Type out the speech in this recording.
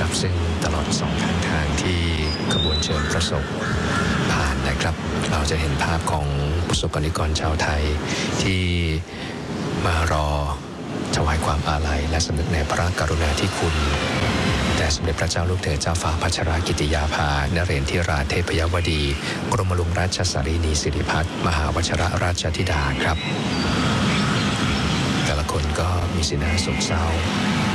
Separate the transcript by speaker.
Speaker 1: นะครับซึ่งตลอดสองข้างทางที่ขบวนเชิญพระศพผ่านนะครับเราจะเห็นภาพของประสบกนิกรชาวไทยที่มารอถวายความอาลัยและสำนึกในพระกรุณาธิคุณแด่สมเด็จพระเจ้าลูกเธอเจ้าฟ้าพัชรกิติยาภานเรนทิราเทพยวดีกรมหลวงราชสารีนีสิริพัฒน์มหาวชิรราชธิดาครับแต่ละคนก็มีสีหน้าโศกเศร้า